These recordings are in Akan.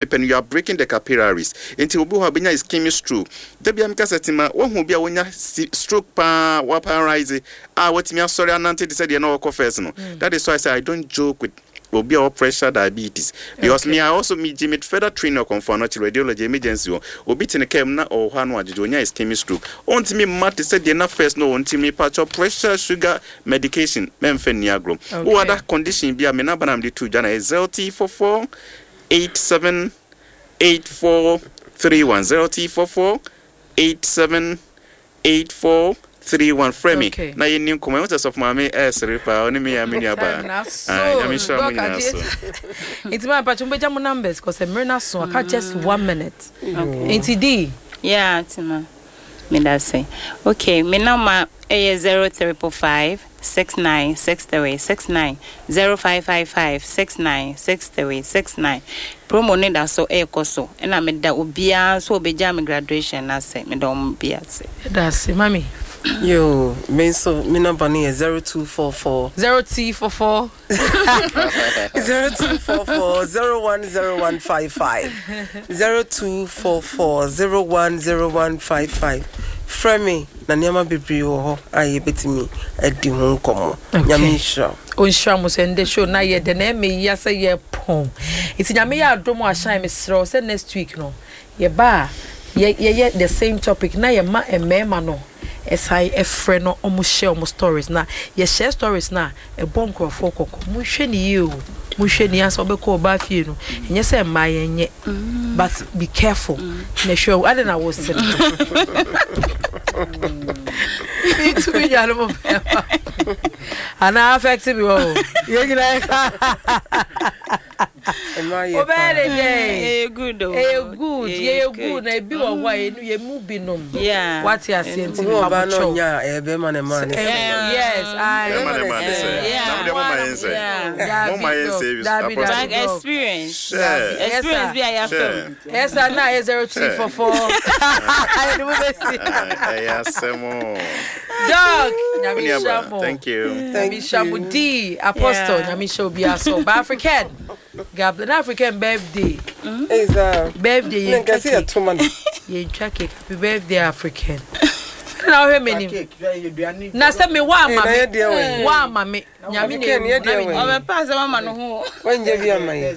pen you are breaking the capillaries into obu ha benya ischemic stroke da bia mka setima wo hu bia wonya stroke pa wa paralyze what me sorry anante de said no work first no that is why I say I don't joke with obi or pressure diabetes because me I also me Jimmy further trainer confirm not radiology emergency obi tin kem na o ha no ajeje onya ischemic stroke onti me mat said na first no onti me patch pressure sugar medication memfe niagro who other condition bia me na banam de 2 jana ZLT44 878431 ZLT44 frame na yenim comment of mama ripa oni me amini aba nyame sha mo nyina so it's my patch mo numbers cause emrena so aka just 1 minute okay D yeah tima me that say okay me number 0345 696369 0555 696369 promo ne da so ekoso na me da obia so obeja me graduation na say me da ombia say that's mami yo me so me number ni 0244 0244 010155 0244 010155 Frame na niama bibiri wo ho aye betimi adi ho nkomo nyame hira onhira mo sende show na ye de na me ya se ye pon iti nyame ya adom a shine me sro se next week no ye ba ye the same topic na ye ma emema no esai efre no omo share omo stories na ye share stories na e bon krofo kokko mo hwe ni ye o mo hwe ni asa obekọ ba fie no enye se ma ye nye but be careful na sure I don't know what to to be yalo ana affect me o ye gina good na bi wo wa ye mu bi no what you say nti ba no nya e be man yes I experience be I have yes na 0344 Dog thank you Shamu D Apostle Nyamisha Obiaso African Gablan African birthday is birthday ye check it happy birthday African now how many na say me wa ma me nyame ne o me pass mama no ho wanje bi amaye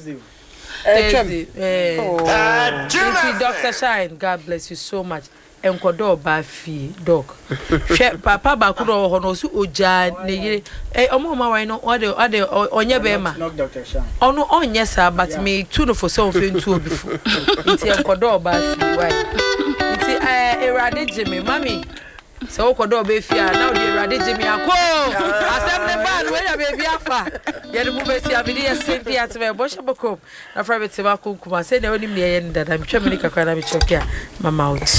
Dr. Shine, God bless you so much. Enkodo ba fi dog. Papa ba ku do ho no su oja ne yire. Omo ma wan no ode onye be ma. Dr. Shine. Ono onye sa but me tu no for so fe ntu obifo. Nti enkodo ba fi why. Nti erade Jimmy mami. So okodo be fi a now the erade Jimmy akọ. Asem ne ba no ya be bi afa. Ye no be si abidi ye senti atwe bo shabokom. Na fra be te ba kunkuma se na onim ne ye ndada. Me twem ni kakra na me chokia mama out.